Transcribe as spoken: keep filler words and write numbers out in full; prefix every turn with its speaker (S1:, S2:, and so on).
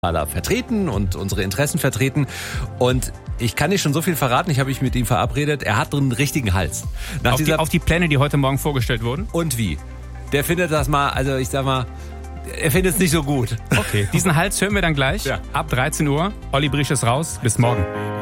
S1: vertreten und unsere Interessen vertreten. Und ich kann dir schon so viel verraten, ich habe mich mit ihm verabredet, er hat einen richtigen Hals.
S2: Nach auf, dieser die, auf die Pläne, die heute Morgen vorgestellt wurden?
S1: Und wie? Der findet das mal, also ich sag mal, er findet es nicht so gut.
S2: Okay, diesen Hals hören wir dann gleich. Ja. Ab dreizehn Uhr. Olli Briesch ist raus. Bis morgen.